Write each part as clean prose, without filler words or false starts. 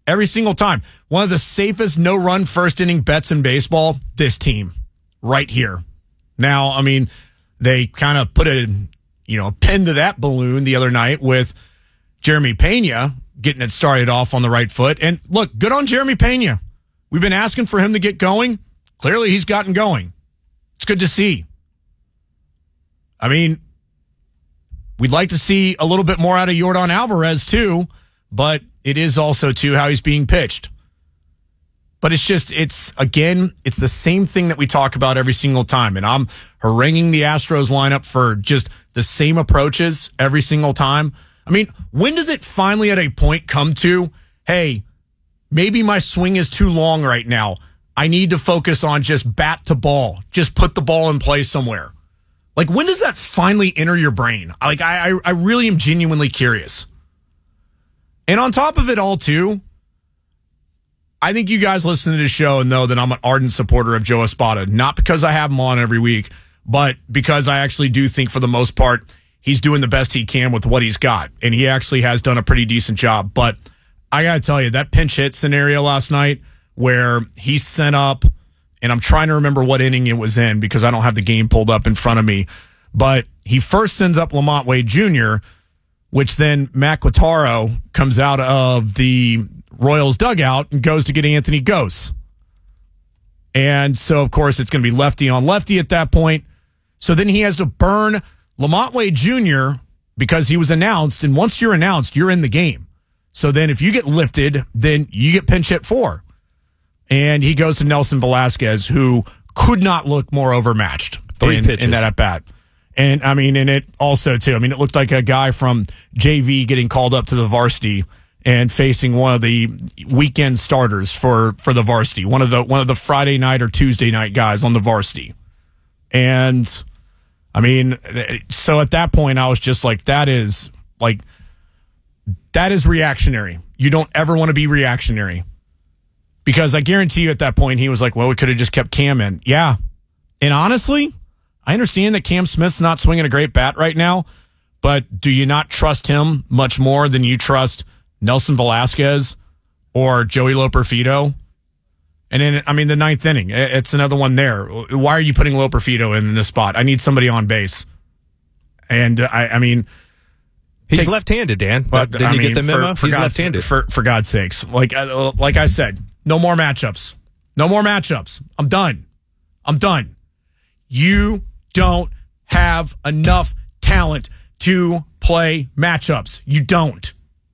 Every single time. One of the safest no-run first-inning bets in baseball, this team right here. Now, I mean, they kind of put a pin to that balloon the other night with Jeremy Pena getting it started off on the right foot. And look, good on Jeremy Pena. We've been asking for him to get going. Clearly, he's gotten going. It's good to see. I mean, we'd like to see a little bit more out of Yordan Alvarez, too, but it is also, too, how he's being pitched. But it's the same thing that we talk about every single time. And I'm haranguing the Astros lineup for just the same approaches every single time. I mean, when does it finally at a point come to, hey, maybe my swing is too long right now. I need to focus on just bat to ball. Just put the ball in play somewhere. Like, when does that finally enter your brain? Like, I really am genuinely curious. And on top of it all, too, I think you guys listen to this show and know that I'm an ardent supporter of Joe Espada. Not because I have him on every week, but because I actually do think, for the most part, he's doing the best he can with what he's got. And he actually has done a pretty decent job. But I got to tell you, that pinch hit scenario last night where he sent up, and I'm trying to remember what inning it was in because I don't have the game pulled up in front of me. But he first sends up Lamont Wade Jr., which then Matt Quattaro comes out of the Royals dugout and goes to get Anthony Gose. And so, of course, it's going to be lefty on lefty at that point. So then he has to burn Lamont Wade Jr. because he was announced. And once you're announced, you're in the game. So then if you get lifted, then you get pinch hit 4. And he goes to Nelson Velasquez, who could not look more overmatched 3 pitches in that at-bat. And, I mean, and it also, too, I mean, it looked like a guy from JV getting called up to the varsity and facing one of the weekend starters for the varsity, one of the Friday night or Tuesday night guys on the varsity. And, I mean, so at that point, I was just like, that is reactionary. You don't ever want to be reactionary. Because I guarantee you at that point, he was like, well, we could have just kept Cam in. Yeah. And honestly, I understand that Cam Smith's not swinging a great bat right now, but do you not trust him much more than you trust Nelson Velasquez or Joey Loperfido? And then, I mean, the 9th inning, it's another one there. Why are you putting Loperfido in this spot? I need somebody on base. And I mean, he's left-handed, Dan. But didn't you get the memo? He's left-handed. For God's sakes. Like I said, no more matchups. No more matchups. I'm done. You don't have enough talent to play matchups. You don't.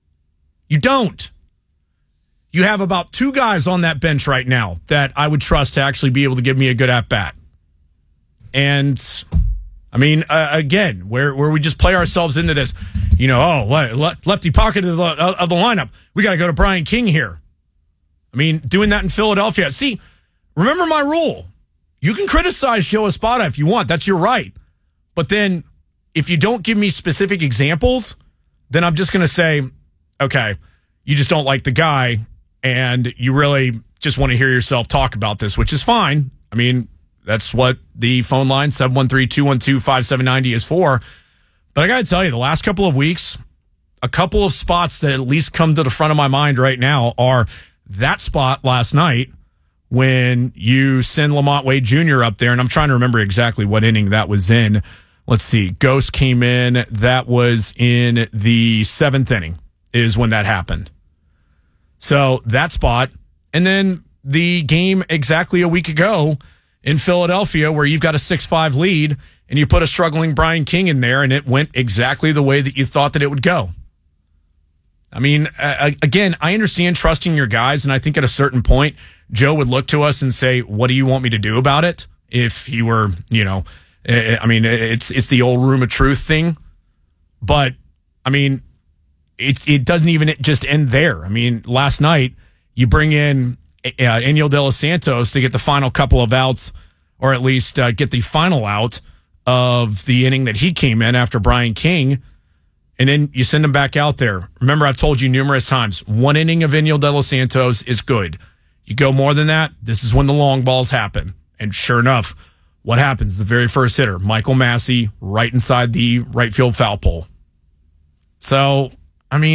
You have about 2 guys on that bench right now that I would trust to actually be able to give me a good at-bat. And, I mean, again, where we just play ourselves into this, lefty pocket of the lineup. We got to go to Brian King here. I mean, doing that in Philadelphia. See, remember my rule. You can criticize Joe Espada if you want. That's your right. But then if you don't give me specific examples, then I'm just going to say, okay, you just don't like the guy and you really just want to hear yourself talk about this, which is fine. I mean, that's what the phone line, 713-212-5790 is for. But I got to tell you, the last couple of weeks, a couple of spots that at least come to the front of my mind right now are that spot last night when you send Lamont Wade Jr. up there, and I'm trying to remember exactly what inning that was in. Let's see. Ghost came in. That was in the 7th inning is when that happened. So that spot. And then the game exactly a week ago in Philadelphia where you've got a 6-5 lead and you put a struggling Brian King in there and it went exactly the way that you thought that it would go. I mean, again, I understand trusting your guys, and I think at a certain point, Joe would look to us and say, what do you want me to do about it? If he were, I mean, it's the old room of truth thing. But, I mean, it doesn't even just end there. I mean, last night, you bring in Eniel De Los Santos to get the final couple of outs, or at least get the final out of the inning that he came in after Brian King. And then you send him back out there. Remember, I've told you numerous times, 1 inning of Eniel De Los Santos is good. You go more than that, this is when the long balls happen. And sure enough, what happens? The very first hitter, Michael Massey, right inside the right field foul pole. So, I mean,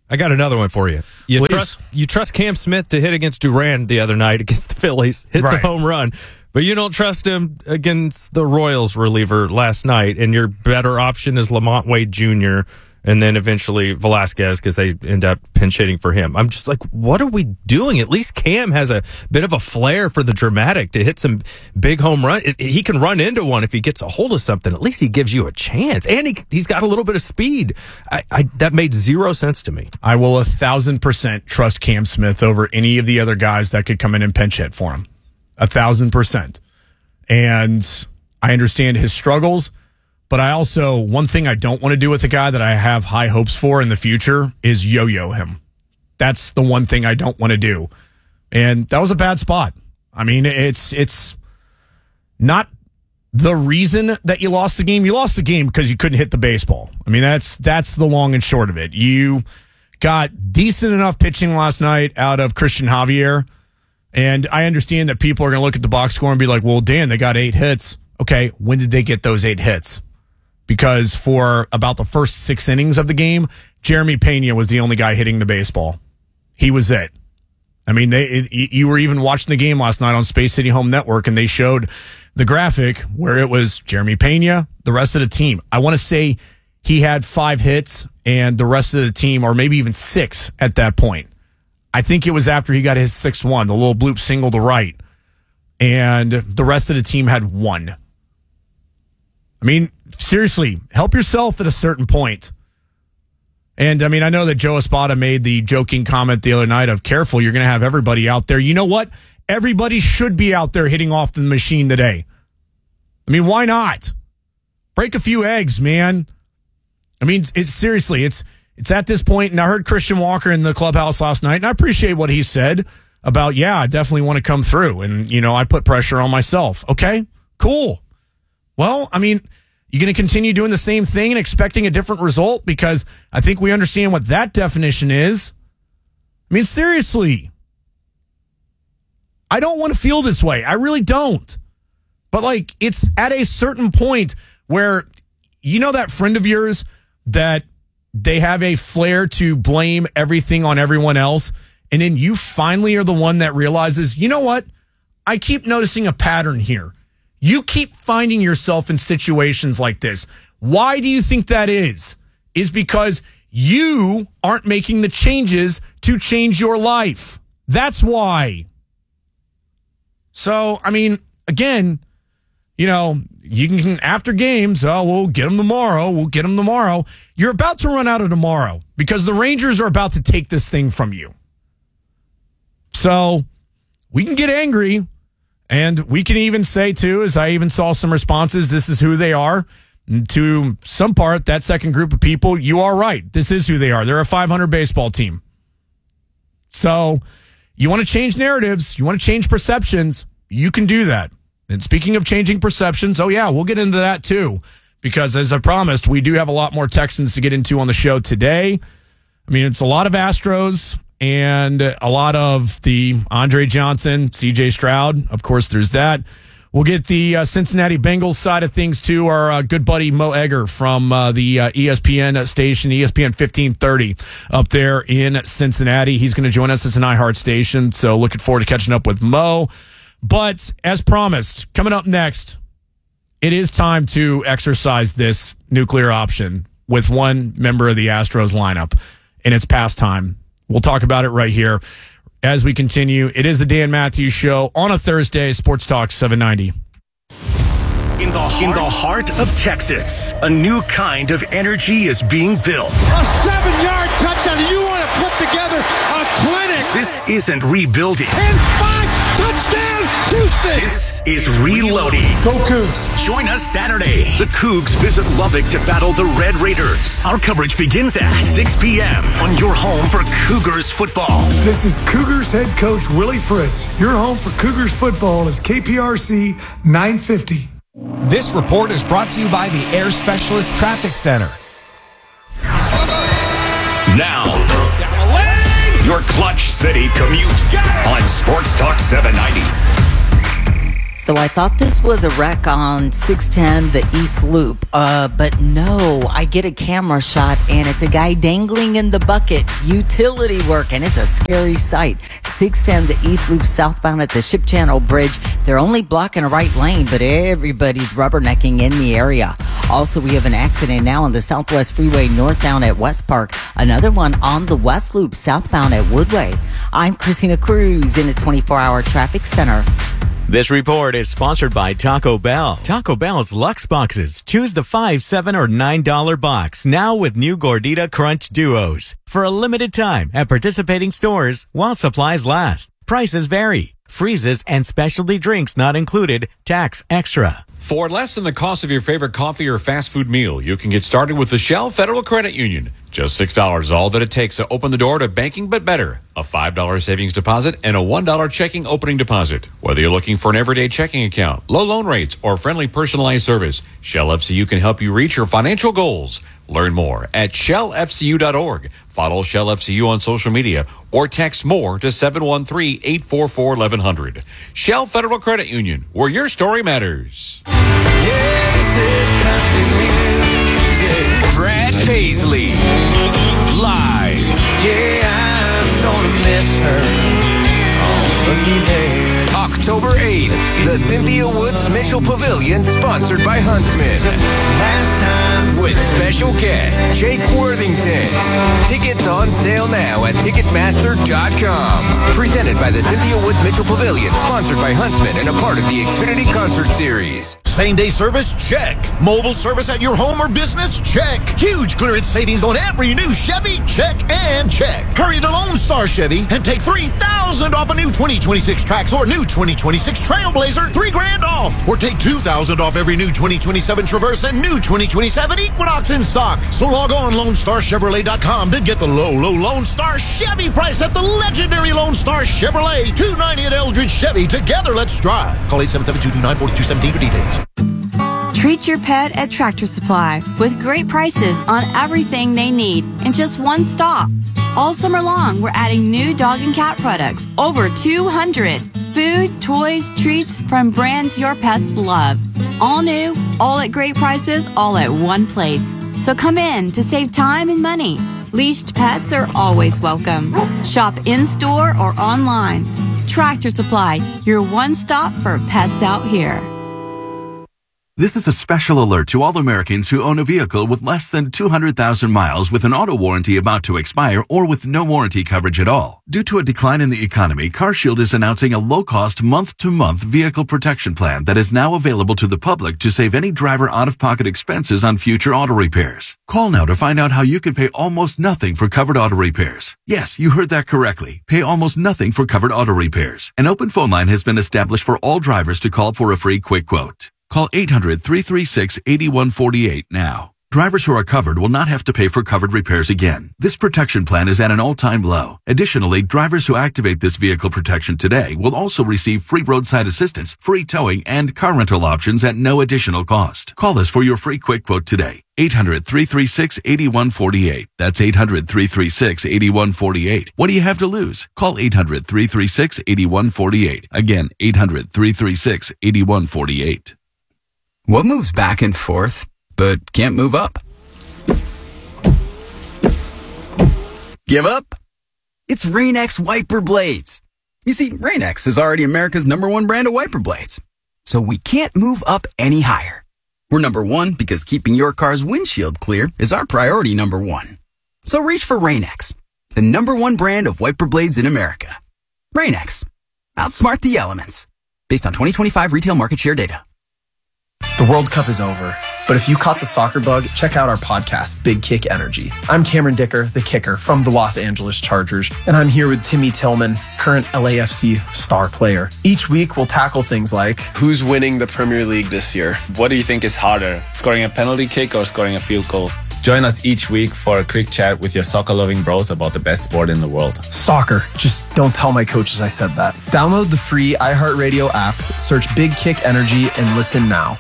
I got another one for you. You trust Cam Smith to hit against Durant the other night against the Phillies. Hits a home run. But you don't trust him against the Royals reliever last night, and your better option is Lamont Wade Jr., and then eventually Velasquez because they end up pinch hitting for him. I'm just like, what are we doing? At least Cam has a bit of a flair for the dramatic to hit some big home run. He can run into one if he gets a hold of something. At least he gives you a chance. And he's got a little bit of speed. That made zero sense to me. I will 1,000% trust Cam Smith over any of the other guys that could come in and pinch hit for him. 1,000%. And I understand his struggles. But I also, one thing I don't want to do with a guy that I have high hopes for in the future is yo-yo him. That's the one thing I don't want to do. And that was a bad spot. I mean, it's not the reason that you lost the game. You lost the game because you couldn't hit the baseball. I mean, that's the long and short of it. You got decent enough pitching last night out of Christian Javier. And I understand that people are going to look at the box score and be like, well, Dan, they got 8 hits. Okay, when did they get those 8 hits? Because for about the first 6 innings of the game, Jeremy Pena was the only guy hitting the baseball. He was it. I mean, you were even watching the game last night on Space City Home Network, and they showed the graphic where it was Jeremy Pena, the rest of the team. I want to say he had 5 hits, and the rest of the team, or maybe even 6 at that point. I think it was after he got his 6th one, the little bloop single to right, and the rest of the team had 1. I mean, seriously, help yourself at a certain point. And, I mean, I know that Joe Espada made the joking comment the other night of, careful, you're going to have everybody out there. You know what? Everybody should be out there hitting off the machine today. I mean, why not? Break a few eggs, man. I mean, it's seriously, it's at this point, and I heard Christian Walker in the clubhouse last night, and I appreciate what he said about, yeah, I definitely want to come through. And, you know, I put pressure on myself. Okay, cool. Well, I mean, you're going to continue doing the same thing and expecting a different result? Because I think we understand what that definition is. I mean, seriously. I don't want to feel this way. I really don't. But, like, it's at a certain point where, you know, that friend of yours that they have a flair to blame everything on everyone else, and then you finally are the one that realizes, you know what? I keep noticing a pattern here. You keep finding yourself in situations like this. Why do you think that is? Is because you aren't making the changes to change your life. That's why. So, I mean, again, you know, you can, after games, oh, we'll get them tomorrow. We'll get them tomorrow. You're about to run out of tomorrow because the Rangers are about to take this thing from you. So we can get angry. And we can even say, too, as I even saw some responses, this is who they are. And to some part, that second group of people, you are right. This is who they are. They're a 500 baseball team. So you want to change narratives. You want to change perceptions. You can do that. And speaking of changing perceptions, oh, yeah, we'll get into that, too. Because as I promised, we do have a lot more Texans to get into on the show today. I mean, it's a lot of Astros and a lot of the Andre Johnson, C.J. Stroud. Of course, there's that. We'll get the Cincinnati Bengals side of things, too. Our good buddy Mo Egger from the ESPN station, ESPN 1530 up there in Cincinnati. He's going to join us. It's an iHeart station, so looking forward to catching up with Mo. But as promised, coming up next, it is time to exercise this nuclear option with one member of the Astros lineup, and it's past time. We'll talk about it right here as we continue. It is the Dan Matthews Show on a Thursday, Sports Talk 790. In the heart of Texas, a new kind of energy is being built. A 7-yard touchdown. You want to put together a clinic. This isn't rebuilding. 10-5 touchdown, Houston. This is reloading. Go Cougs. Join us Saturday. The Cougs visit Lubbock to battle the Red Raiders. Our coverage begins at 6 p.m. on your home for Cougars football. This is Cougars head coach Willie Fritz. Your home for Cougars football is KPRC 950. This report is brought to you by the Air Specialist Traffic Center. Now, your Clutch City commute on Sports Talk 790. So I thought this was a wreck on 610, the East Loop. But no, I get a camera shot and it's a guy dangling in the bucket. Utility work, and it's a scary sight. 610, the East Loop southbound at the Ship Channel Bridge. They're only blocking a right lane, but everybody's rubbernecking in the area. Also, we have an accident now on the Southwest Freeway northbound at West Park. Another one on the West Loop southbound at Woodway. I'm Christina Cruz in the 24-hour traffic center. This report is sponsored by Taco Bell. Taco Bell's Luxe Boxes. Choose the $5, $7, or $9 box. Now with new Gordita Crunch Duos. For a limited time at participating stores while supplies last. Prices vary. Freezes and specialty drinks not included. Tax extra. For less than the cost of your favorite coffee or fast food meal, you can get started with the Shell Federal Credit Union. Just $6, all that it takes to open the door to banking but better. A $5 savings deposit and a $1 checking opening deposit. Whether you're looking for an everyday checking account, low loan rates, or friendly personalized service, Shell FCU can help you reach your financial goals. Learn more at shellfcu.org. Follow Shell FCU on social media or text MORE to 713-844-1100. Shell Federal Credit Union, where your story matters. Yeah, this is country music. Brad Paisley, live. Yeah, I'm gonna miss her. Oh, looky there. October 8th, the Cynthia Woods Mitchell Pavilion, sponsored by Huntsman. Last time with special guest Jake Worthington. Tickets on sale now at Ticketmaster.com. Presented by the Cynthia Woods Mitchell Pavilion, sponsored by Huntsman and a part of the Xfinity Concert Series. Same-day service? Check. Mobile service at your home or business? Check. Huge clearance savings on every new Chevy? Check and check. Hurry to Lone Star Chevy and take $3,000 off a new 2026 Trax or new 2026 Trailblazer, $3,000 off. Or take $2,000 off every new 2027 Traverse and new 2027 Equinox in stock. So log on LoneStarChevrolet.com, then get the low Lone Star Chevy price at the legendary Lone Star Chevrolet. $290 at Eldridge Chevy. Together, let's drive. Call 877-229-4217 for details. Treat your pet at Tractor Supply with great prices on everything they need in just one stop. All summer long, we're adding new dog and cat products, over 200. Food, toys, treats from brands your pets love. All new, all at great prices, all at one place. So come in to save time and money. Leashed pets are always welcome. Shop in-store or online. Tractor Supply, your one stop for pets out here. This is a special alert to all Americans who own a vehicle with less than 200,000 miles with an auto warranty about to expire or with no warranty coverage at all. Due to a decline in the economy, CarShield is announcing a low-cost month-to-month vehicle protection plan that is now available to the public to save any driver out-of-pocket expenses on future auto repairs. Call now to find out how you can pay almost nothing for covered auto repairs. Yes, you heard that correctly. Pay almost nothing for covered auto repairs. An open phone line has been established for all drivers to call for a free quick quote. Call 800-336-8148 now. Drivers who are covered will not have to pay for covered repairs again. This protection plan is at an all-time low. Additionally, drivers who activate this vehicle protection today will also receive free roadside assistance, free towing, and car rental options at no additional cost. Call us for your free quick quote today. 800-336-8148. That's 800-336-8148. What do you have to lose? Call 800-336-8148. Again, 800-336-8148. What moves back and forth, but can't move up? Give up? It's Rain-X wiper blades. You see, Rain-X is already America's #1 brand of wiper blades. So we can't move up any higher. We're #1 because keeping your car's windshield clear is our priority #1. So reach for Rain-X, the #1 brand of wiper blades in America. Rain-X. Outsmart the elements. Based on 2025 retail market share data. The World Cup is over, but if you caught the soccer bug, check out our podcast, Big Kick Energy. I'm Cameron Dicker, the kicker from the Los Angeles Chargers, and I'm here with Timmy Tillman, current LAFC star player. Each week, we'll tackle things like, who's winning the Premier League this year? What do you think is harder, scoring a penalty kick or scoring a field goal? Join us each week for a quick chat with your soccer-loving bros about the best sport in the world. Soccer. Just don't tell my coaches I said that. Download the free iHeartRadio app, search Big Kick Energy, and listen now.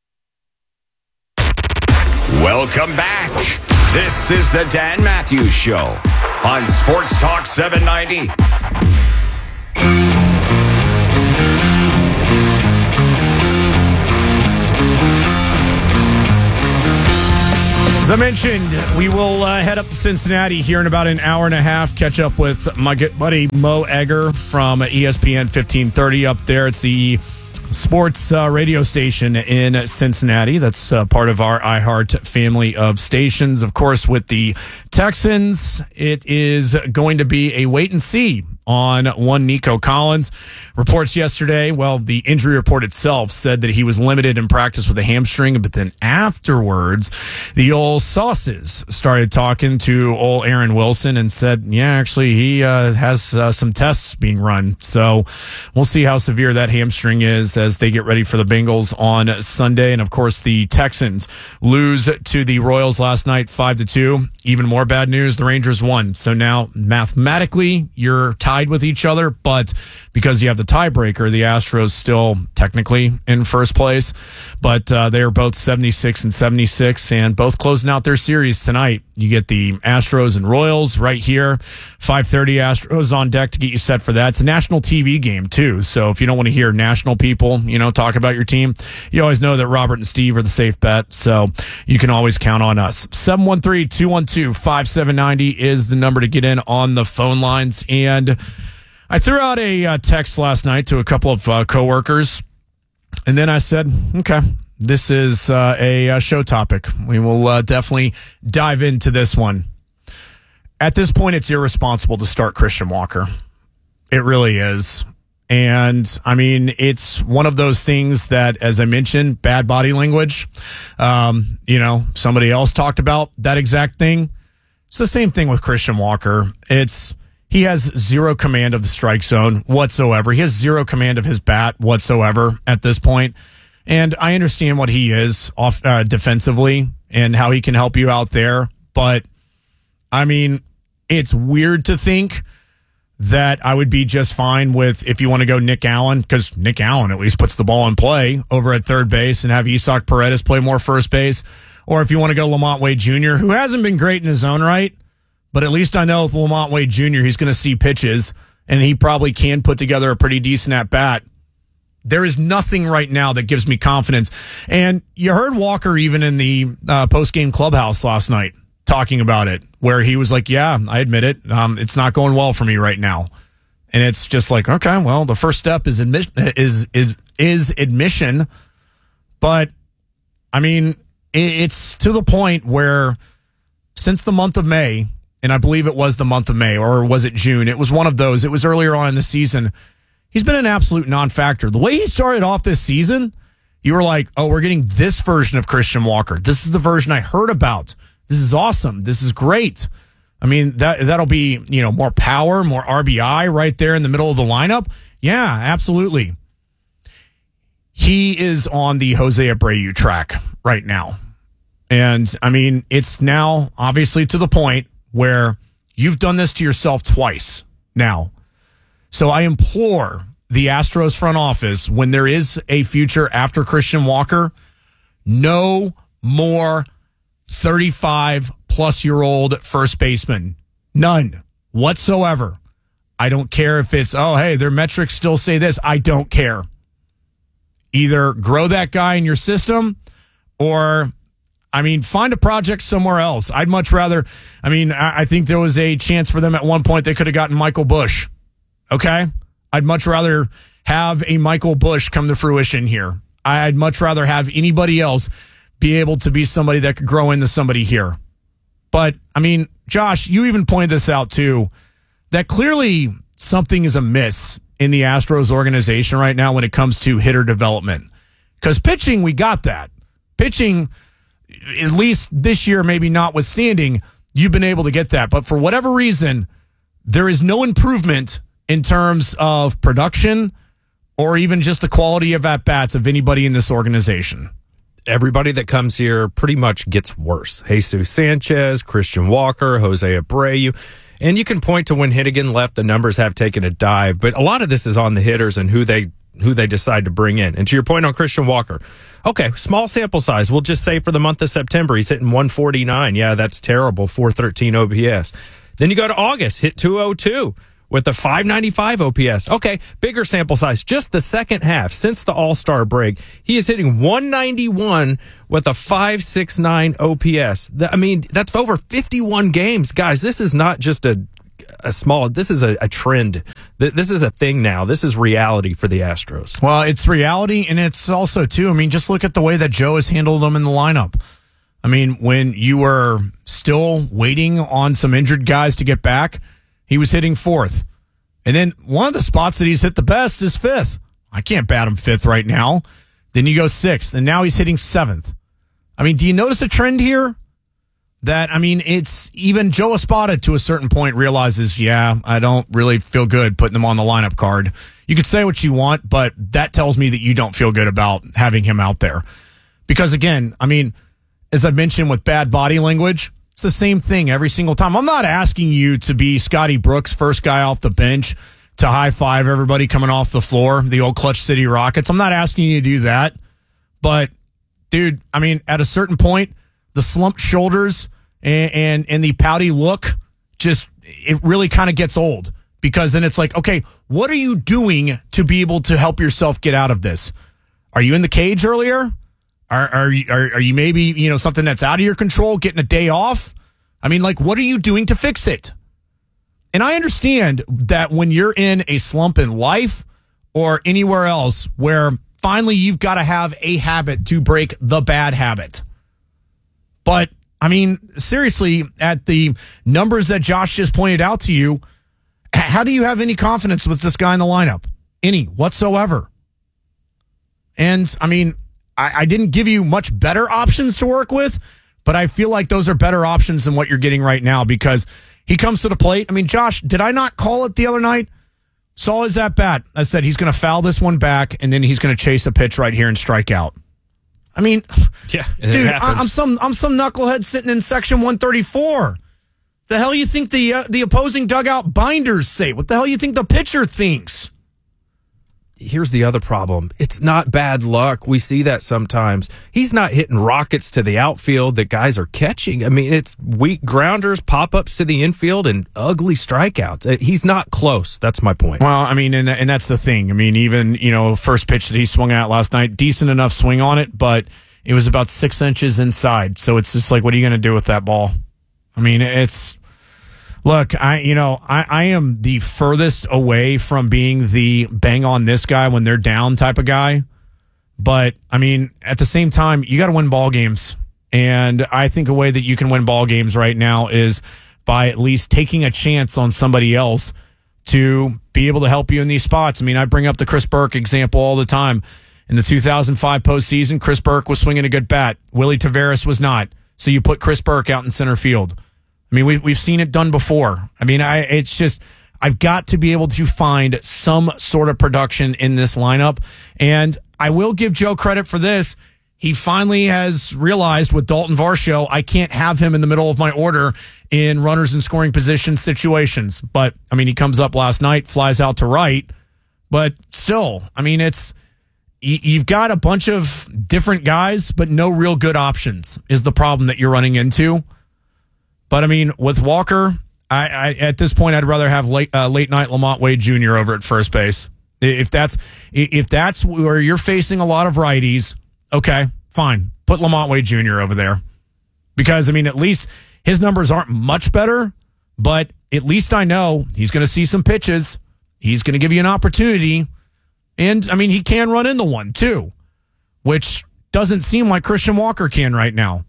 Welcome back. This is the Dan Matthews Show on Sports Talk 790. As I mentioned, we will head up to Cincinnati here in about an hour and a half, catch up with my good buddy Mo Egger from ESPN 1530 up there. It's the sports radio station in Cincinnati. That's part of our iHeart family of stations. Of course, with the Texans, it is going to be a wait and see on one Nico Collins. Reports yesterday, well, the injury report itself said that he was limited in practice with a hamstring, but then afterwards, the old sauces started talking to old Aaron Wilson and said, yeah, actually, he has some tests being run. So we'll see how severe that hamstring is as they get ready for the Bengals on Sunday. And of course, the Texans lose to the Royals last night, 5-2. Even more bad news, the Rangers won. So now mathematically, you're tied with each other, but because you have the tiebreaker, the Astros still technically in first place, but they are both 76 and 76 and both closing out their series tonight. You get the Astros and Royals right here, 5:30 Astros on deck to get you set for that. It's a national TV game too, so if you don't want to hear national people, talk about your team, you always know that Robert and Steve are the safe bet, so you can always count on us. 713-212-5790 is the number to get in on the phone lines. And I threw out a text last night to a couple of coworkers, and then I said, okay, this is a show topic. We will definitely dive into this one. At this point, it's irresponsible to start Christian Walker. It really is. And, I mean, it's one of those things that, as I mentioned, bad body language. Somebody else talked about that exact thing. It's the same thing with Christian Walker. He has zero command of the strike zone whatsoever. He has zero command of his bat whatsoever at this point. And I understand what he is off defensively and how he can help you out there. But, I mean, it's weird to think that I would be just fine with if you want to go Nick Allen, because Nick Allen at least puts the ball in play over at third base and have Isaac Paredes play more first base. Or if you want to go Lamont Wade Jr., who hasn't been great in his own right, but at least I know with Lamont Wade Jr., he's going to see pitches, and he probably can put together a pretty decent at-bat. There is nothing right now that gives me confidence. And you heard Walker even in the post-game clubhouse last night talking about it, where he was like, yeah, I admit it. It's not going well for me right now. And it's just like, okay, well, the first step is admission. But, I mean, it's to the point where since the month of May, and I believe it was the month of May, or was it June? It was one of those. It was earlier on in the season. He's been an absolute non-factor. The way he started off this season, you were like, oh, we're getting this version of Christian Walker. This is the version I heard about. This is awesome. This is great. I mean, that'll be, more power, more RBI right there in the middle of the lineup. Yeah, absolutely. He is on the Jose Abreu track right now. And, I mean, it's now obviously to the point where you've done this to yourself twice now. So I implore the Astros front office, when there is a future after Christian Walker, no more 35-plus-year-old first baseman. None whatsoever. I don't care if it's, oh, hey, their metrics still say this. I don't care. Either grow that guy in your system or, find a project somewhere else. I'd much rather, I think there was a chance for them at one point they could have gotten Michael Busch. Okay? I'd much rather have a Michael Busch come to fruition here. I'd much rather have anybody else be able to be somebody that could grow into somebody here. But, Josh, you even pointed this out too, that clearly something is amiss in the Astros organization right now when it comes to hitter development. Because pitching, we got that. Pitching, at least this year, maybe notwithstanding, you've been able to get that. But for whatever reason, there is no improvement in terms of production or even just the quality of at-bats of anybody in this organization. Everybody that comes here pretty much gets worse. Jesus Sanchez, Christian Walker, Jose Abreu. And you can point to when Hittigan left, the numbers have taken a dive. But a lot of this is on the hitters and who they decide to bring in. And to your point on Christian Walker, okay, small sample size. We'll just say for the month of September, he's hitting 149. Yeah, that's terrible, 413 OPS. Then you go to August, hit 202. with a 595 OPS. Okay, bigger sample size. Just the second half since the All-Star break, he is hitting 191 with a 569 OPS. I mean, that's over 51 games. Guys, this is not just a small, this is a trend. This is a thing now. This is reality for the Astros. Well, it's reality, and it's also, too, I mean, just look at the way that Joe has handled them in the lineup. I mean, when you were still waiting on some injured guys to get back, he was hitting fourth. And then one of the spots that he's hit the best is fifth. I can't bat him fifth right now. Then you go sixth, and now he's hitting seventh. I mean, do you notice a trend here? That, I mean, it's even Joe Espada to a certain point realizes, yeah, I don't really feel good putting him on the lineup card. You could say what you want, but that tells me that you don't feel good about having him out there. Because, again, I mean, as I mentioned with bad body language, it's the same thing every single time. I'm not asking you to be Scotty Brooks, first guy off the bench, to high-five everybody coming off the floor, the old Clutch City Rockets. I'm not asking you to do that. But, dude, I mean, at a certain point, the slumped shoulders and the pouty look, just, it really kind of gets old. Because then it's like, okay, what are you doing to be able to help yourself get out of this? Are you in the cage earlier? Are you maybe, you know, something that's out of your control, getting a day off? I mean, like, what are you doing to fix it? And I understand that when you're in a slump in life or anywhere else where finally you've got to have a habit to break the bad habit. But, I mean, seriously, at the numbers that Josh just pointed out to you, how do you have any confidence with this guy in the lineup? Any whatsoever. And, I mean, I didn't give you much better options to work with, but I feel like those are better options than what you're getting right now because he comes to the plate. I mean, Josh, did I not call it the other night? Saw his at bat. I said he's going to foul this one back, and then he's going to chase a pitch right here and strike out. I mean, yeah, dude, I'm some knucklehead sitting in section 134. The hell you think the opposing dugout binders say? What the hell you think the pitcher thinks? Here's the other problem. It's not bad luck. We see that sometimes. He's not hitting rockets to the outfield that guys are catching. I mean, it's weak grounders, pop-ups to the infield, and ugly strikeouts. He's not close. That's my point. Well, I mean, and that's the thing. I mean, even, you know, first pitch that he swung at last night, decent enough swing on it, but it was about 6 inches inside. So it's just like, what are you going to do with that ball? I mean, it's... Look, I am the furthest away from being the bang on this guy when they're down type of guy. But, I mean, at the same time, you got to win ball games. And I think a way that you can win ball games right now is by at least taking a chance on somebody else to be able to help you in these spots. I mean, I bring up the Chris Burke example all the time. In the 2005 postseason, Chris Burke was swinging a good bat. Willie Taveras was not. So you put Chris Burke out in center field. I mean, we've seen it done before. I mean, it's just, I've got to be able to find some sort of production in this lineup. And I will give Joe credit for this. He finally has realized with Dalton Varsho, I can't have him in the middle of my order in runners in scoring position situations. But, I mean, he comes up last night, flies out to right. But still, I mean, you've got a bunch of different guys, but no real good options is the problem that you're running into. But, I mean, with Walker, I at this point, I'd rather have late night Lamont Wade Jr. over at first base. If that's where you're facing a lot of righties, okay, fine. Put Lamont Wade Jr. over there. Because, I mean, at least his numbers aren't much better, but at least I know he's going to see some pitches. He's going to give you an opportunity. And, I mean, he can run into one, too, which doesn't seem like Christian Walker can right now.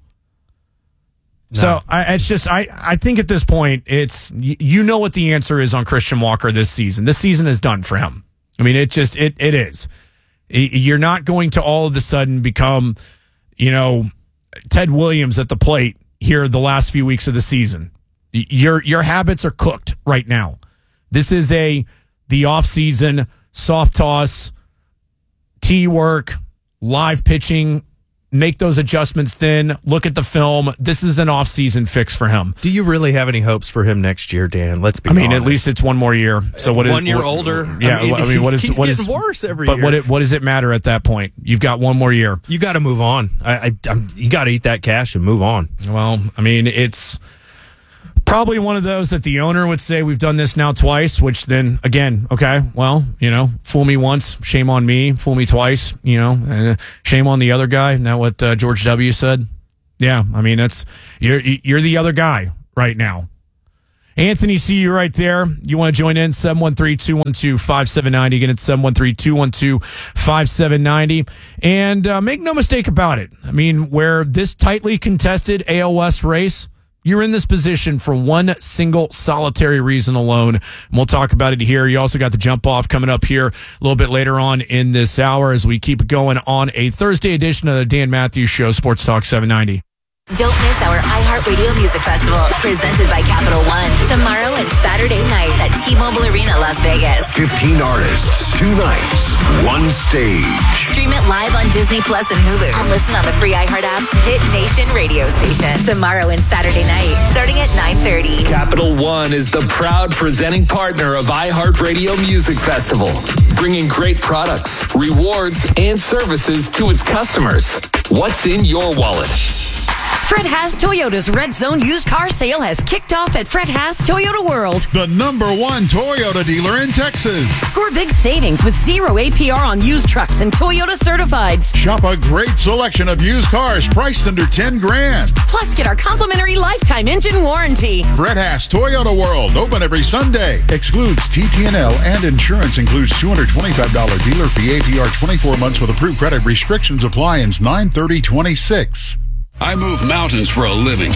No. So I think at this point, it's, you know what the answer is on Christian Walker this season. This season is done for him. I mean, it is. You're not going to all of a sudden become, you know, Ted Williams at the plate here the last few weeks of the season. Your habits are cooked right now. This is the offseason soft toss, tee work, live pitching. Make those adjustments then. Look at the film. This is an off-season fix for him. Do you really have any hopes for him next year, Dan? Let's be honest. At least it's one more year. So what is 1 year older? Yeah, he's getting worse every year. But what does it matter at that point? You've got one more year. You got to move on. You got to eat that cash and move on. Well, I mean, it's Probably one of those that the owner would say, we've done this now twice, which then, again, okay, well, fool me once, shame on me. Fool me twice, and shame on the other guy. Isn't that what George W. said? Yeah, I mean, you're the other guy right now. Anthony, see you right there. You want to join in? 713-212-5790. Again, it's 713-212-5790. And make no mistake about it. I mean, where this tightly contested AL West race, you're in this position for one single solitary reason alone. And we'll talk about it here. You also got the jump off coming up here a little bit later on in this hour as we keep it going on a Thursday edition of the Dan Matthews Show, Sports Talk 790. Don't miss our iHeartRadio Music Festival, presented by Capital One, tomorrow and Saturday night at T-Mobile Arena, Las Vegas. 15 artists, 2 nights, 1 stage. Stream it live on Disney Plus and Hulu, and listen on the free iHeart app's Hit Nation radio station. Tomorrow and Saturday night, starting at 9:30. Capital One is the proud presenting partner of iHeartRadio Music Festival, bringing great products, rewards, and services to its customers. What's in your wallet? Fred Haas Toyota's Red Zone used car sale has kicked off at Fred Haas Toyota World, the #1 Toyota dealer in Texas. Score big savings with 0 APR on used trucks and Toyota certifieds. Shop a great selection of used cars priced under $10,000. Plus, get our complimentary lifetime engine warranty. Fred Haas Toyota World, open every Sunday. Excludes TTNL and insurance. Includes $225 dealer fee, APR 24 months with approved credit. Restrictions apply. Ends 9/30/26. I move mountains for a living.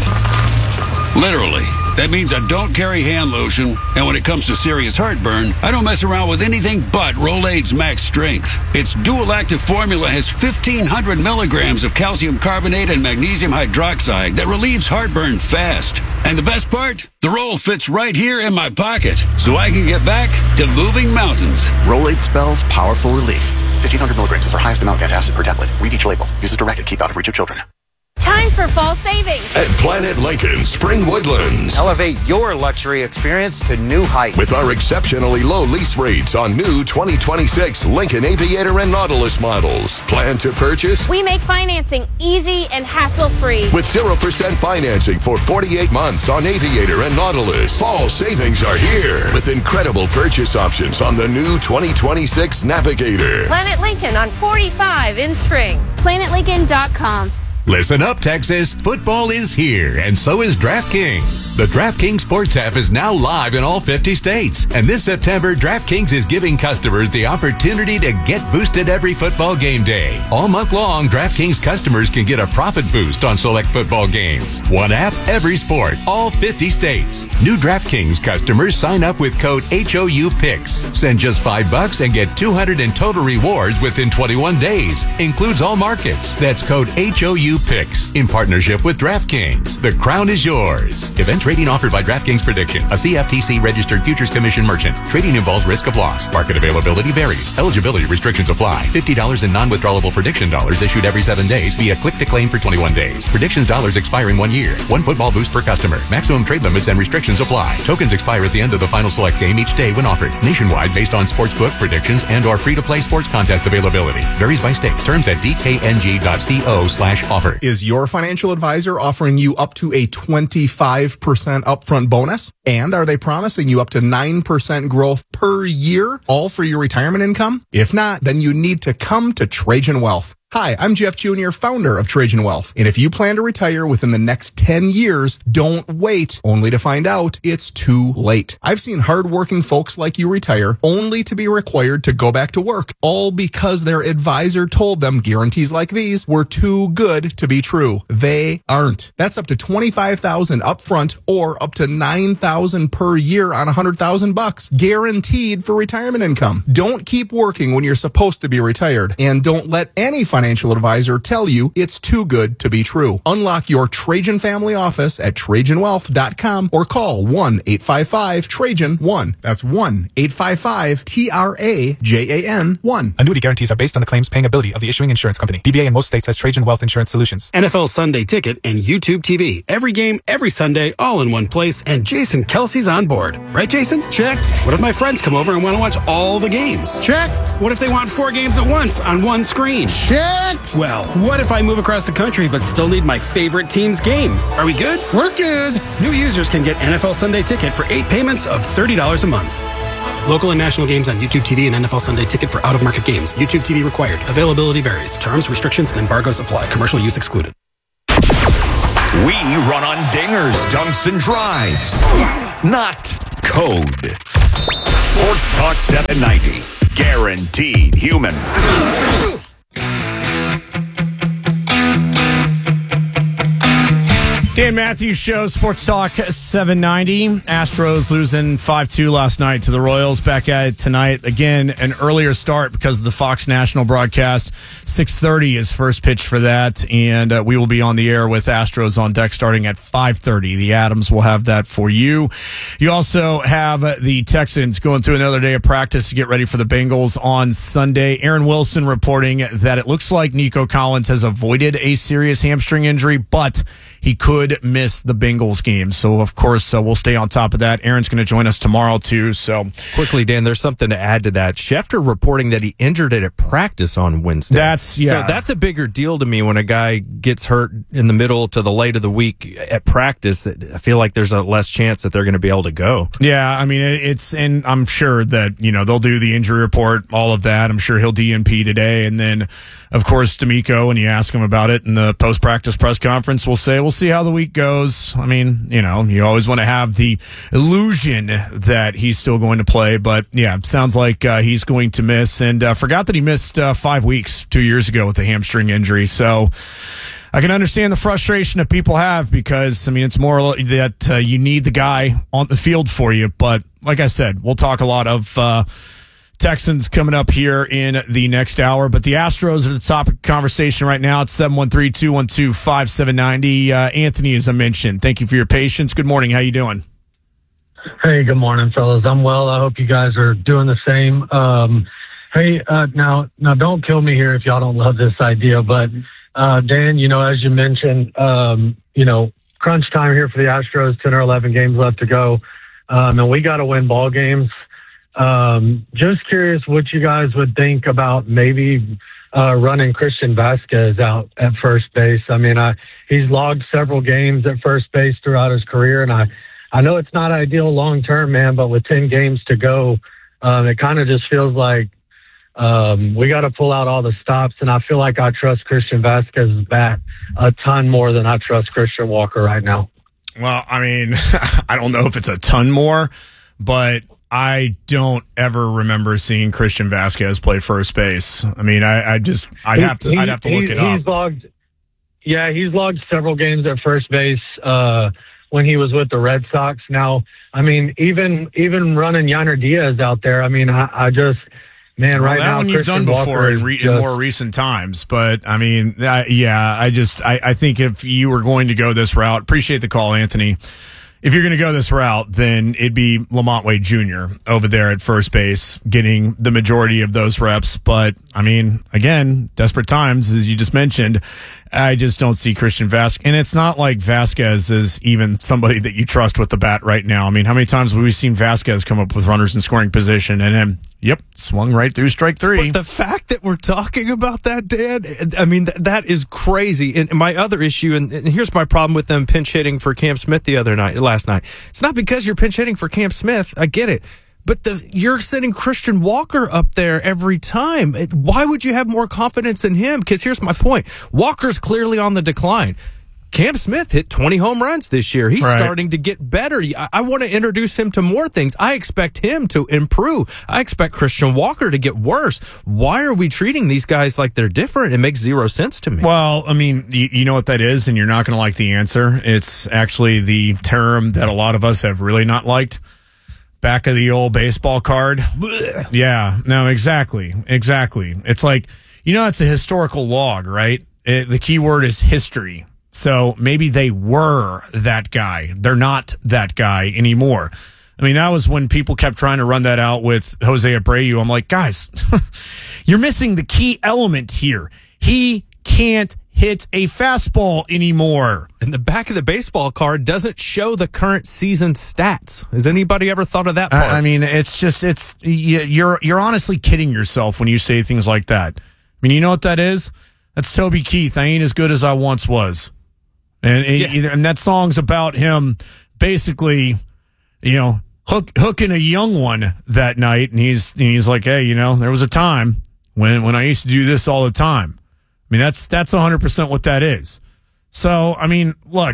Literally. That means I don't carry hand lotion, and when it comes to serious heartburn, I don't mess around with anything but Rolaids Max Strength. Its dual-active formula has 1,500 milligrams of calcium carbonate and magnesium hydroxide that relieves heartburn fast. And the best part? The roll fits right here in my pocket, so I can get back to moving mountains. Rolaids spells powerful relief. 1,500 milligrams is our highest amount of antacid per tablet. Read each label. Use as directed. Keep out of reach of children. Time for fall savings at Planet Lincoln Spring Woodlands. Elevate your luxury experience to new heights with our exceptionally low lease rates on new 2026 Lincoln Aviator and Nautilus models. Plan to purchase? We make financing easy and hassle-free with 0% financing for 48 months on Aviator and Nautilus. Fall savings are here with incredible purchase options on the new 2026 Navigator. Planet Lincoln on 45 in Spring. PlanetLincoln.com. Listen up, Texas. Football is here, and so is DraftKings. The DraftKings Sports app is now live in all 50 states. And this September, DraftKings is giving customers the opportunity to get boosted every football game day. All month long, DraftKings customers can get a profit boost on select football games. One app, every sport, all 50 states. New DraftKings customers sign up with code HOUPICKS. Send just $5 and get $200 in total rewards within 21 days. Includes all markets. That's code HOUPICKS in partnership with DraftKings. The crown is yours. Event trading offered by DraftKings Prediction, a CFTC registered futures commission merchant. Trading involves risk of loss. Market availability varies. Eligibility restrictions apply. $50 in non-withdrawable prediction dollars issued every 7 days via click to claim for 21 days. Predictions dollars expire in 1 year. 1 football boost per customer. Maximum trade limits and restrictions apply. Tokens expire at the end of the final select game each day when offered. Nationwide based on sportsbook predictions and or free-to-play sports contest availability. Varies by state. Terms at dkng.co/offer. Is your financial advisor offering you up to a 25% upfront bonus? And are they promising you up to 9% growth per year, all for your retirement income? If not, then you need to come to Trajan Wealth. Hi, I'm Jeff Jr., founder of Trajan Wealth. And if you plan to retire within the next 10 years, don't wait only to find out it's too late. I've seen hardworking folks like you retire only to be required to go back to work, all because their advisor told them guarantees like these were too good to be true. They aren't. That's up to $25,000 upfront or up to $9,000 per year on $100,000 guaranteed for retirement income. Don't keep working when you're supposed to be retired, and don't let any financial advisor tell you it's too good to be true. Unlock your Trajan family office at TrajanWealth.com or call 1-855-TRAJAN-1. That's 1-855-TRAJAN-1. Annuity guarantees are based on the claims paying ability of the issuing insurance company. DBA in most states has Trajan Wealth Insurance Solutions. NFL Sunday Ticket and YouTube TV. Every game, every Sunday, all in one place. And Jason Kelsey's on board. Right, Jason? Check. What if my friends come over and want to watch all the games? Check. What if they want 4 games at once on one screen? Check. Well, what if I move across the country but still need my favorite team's game? Are we good? We're good. New users can get NFL Sunday Ticket for 8 payments of $30 a month. Local and national games on YouTube TV and NFL Sunday Ticket for out-of-market games. YouTube TV required. Availability varies. Terms, restrictions, and embargoes apply. Commercial use excluded. We run on dingers, dunks, and drives, not code. Sports Talk 790. Guaranteed human. Dan Matthews Show, Sports Talk 790. Astros losing 5-2 last night to the Royals. Back at it tonight. Again, an earlier start because of the Fox National broadcast. 6:30 is first pitch for that, and we will be on the air with Astros on deck starting at 5:30. The Adams will have that for you. You also have the Texans going through another day of practice to get ready for the Bengals on Sunday. Aaron Wilson reporting that it looks like Nico Collins has avoided a serious hamstring injury, but he could miss the Bengals game. So, of course, we'll stay on top of that. Aaron's going to join us tomorrow, too. So, quickly, Dan, there's something to add to that. Schefter reporting that he injured it at practice on Wednesday. So that's a bigger deal to me when a guy gets hurt in the middle to the late of the week at practice. I feel like there's a less chance that they're going to be able to go. Yeah, I mean, and I'm sure that, they'll do the injury report, all of that. I'm sure he'll DNP today. And then, of course, D'Amico, when you ask him about it in the post-practice press conference, will say, we'll see how the week goes. I mean, you always want to have the illusion that he's still going to play. But, yeah, it sounds like he's going to miss. And forgot that he missed 5 weeks 2 years ago with a hamstring injury. So I can understand the frustration that people have because, it's more that you need the guy on the field for you. But like I said, we'll talk a lot of Texans coming up here in the next hour. But the Astros are the topic of conversation right now. It's 713-212-5790. Anthony, as I mentioned, thank you for your patience. Good morning. How you doing? Hey, good morning, fellas. I'm well. I hope you guys are doing the same. Hey, now don't kill me here if y'all don't love this idea, but Dan, as you mentioned, crunch time here for the Astros, 10 or 11 games left to go. And we got to win ball games. Just curious what you guys would think about maybe running Christian Vasquez out at first base. He's logged several games at first base throughout his career, and I know it's not ideal long term, man, but with 10 games to go, it kind of just feels like we got to pull out all the stops, and I feel like I trust Christian Vasquez's bat a ton more than I trust Christian Walker right now. Well, I don't know if it's a ton more, but I don't ever remember seeing Christian Vasquez play first base. I'd have to look it up. He's logged several games at first base when he was with the Red Sox. Now, even running Yainer Diaz out there, right now, you've done before in more recent times. But I think if you were going to go this route, appreciate the call, Anthony. If you're going to go this route, then it'd be Lamont Wade Jr. over there at first base, getting the majority of those reps. But, again, desperate times, as you just mentioned, I just don't see Christian Vasquez. And it's not like Vasquez is even somebody that you trust with the bat right now. How many times have we seen Vasquez come up with runners in scoring position and then, swung right through strike three? But the fact that we're talking about that, Dan, that is crazy. And my other issue, and here's my problem with them pinch hitting for Cam Smith last night. It's not because you're pinch hitting for Cam Smith. I get it. But you're sending Christian Walker up there every time. Why would you have more confidence in him? Because here's my point. Walker's clearly on the decline. Cam Smith hit 20 home runs this year. He's starting to get better. I want to introduce him to more things. I expect him to improve. I expect Christian Walker to get worse. Why are we treating these guys like they're different? It makes zero sense to me. Well, you know what that is, and you're not going to like the answer. It's actually the term that a lot of us have really not liked. Back of the old baseball card. Blech. Yeah, no, exactly. It's like, it's a historical log, right? The key word is history. So maybe they were that guy. They're not that guy anymore. That was when people kept trying to run that out with Jose Abreu. I'm like, guys, you're missing the key element here. He can't hit a fastball anymore. And the back of the baseball card doesn't show the current season stats. Has anybody ever thought of that part? You're honestly kidding yourself when you say things like that. You know what that is? That's Toby Keith. I ain't as good as I once was. And that song's about him basically, hooking a young one that night. And he's like, hey, there was a time when I used to do this all the time. I mean, that's 100% what that is. So, I mean, look,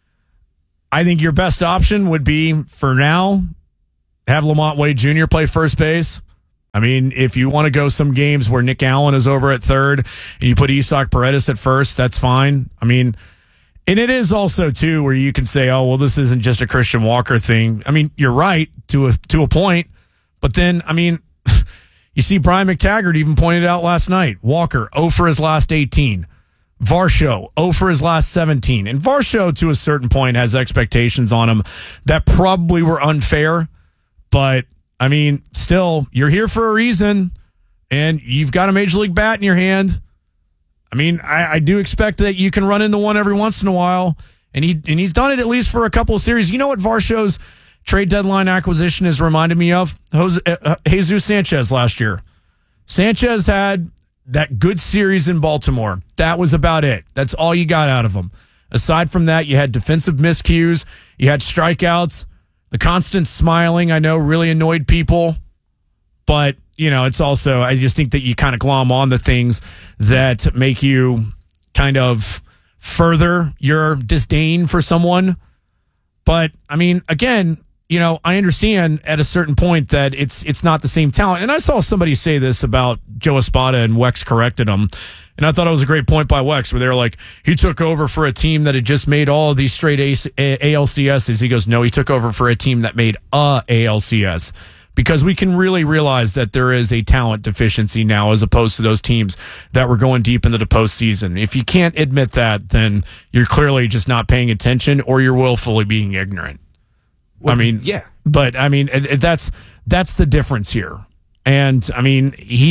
I think your best option would be, for now, have Lamont Wade Jr. play first base. I mean, if you want to go some games where Nick Allen is over at third and you put Isaac Paredes at first, that's fine. I mean, and it is also, too, where you can say, oh, well, this isn't just a Christian Walker thing. I mean, you're right to a point. But then, I mean, you see Brian McTaggart even pointed out last night, Walker, 0 for his last 18. Varsho, 0 for his last 17. And Varsho, to a certain point, has expectations on him that probably were unfair. But, I mean, still, you're here for a reason, and you've got a Major League bat in your hand. I mean, I do expect that you can run into one every once in a while, and he's done it at least for a couple of series. You know what Varsho's trade deadline acquisition has reminded me of? Jesus Sanchez last year. Sanchez had that good series in Baltimore. That was about it. That's all you got out of him. Aside from that, you had defensive miscues, you had strikeouts. The constant smiling, I know, really annoyed people. But, it's also, I just think that you kind of glom on the things that make you kind of further your disdain for someone. But, I mean, again, I understand at a certain point that it's not the same talent. And I saw somebody say this about Joe Espada, and Wex corrected him. And I thought it was a great point by Wex, where they were like, he took over for a team that had just made all of these straight ALCSs. He goes, no, he took over for a team that made a ALCS. Because we can really realize that there is a talent deficiency now, as opposed to those teams that were going deep into the postseason. If you can't admit that, then you're clearly just not paying attention, or you're willfully being ignorant. Well, I mean, yeah. But, I mean, that's the difference here. And, I mean, he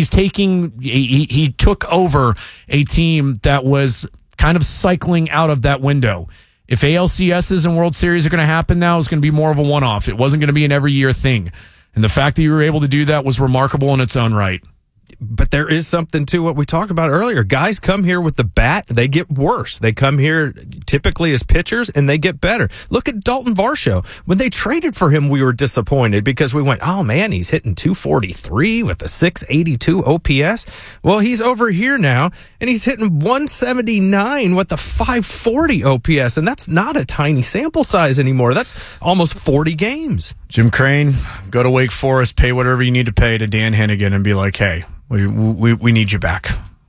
took over a team that was kind of cycling out of that window. If ALCSs and World Series are going to happen now, it's going to be more of a one-off. It wasn't going to be an every-year thing. And the fact that you were able to do that was remarkable in its own right. But there is something to what we talked about earlier. Guys come here with the bat, they get worse. They come here typically as pitchers, and they get better. Look at Dalton Varsho. When they traded for him, we were disappointed because we went, oh, man, he's hitting 243 with a 682 OPS. Well, he's over here now, and he's hitting 179 with a 540 OPS, and that's not a tiny sample size anymore. That's almost 40 games. Jim Crane, go to Wake Forest, pay whatever you need to pay to Dan Hennigan and be like, hey, we need you back.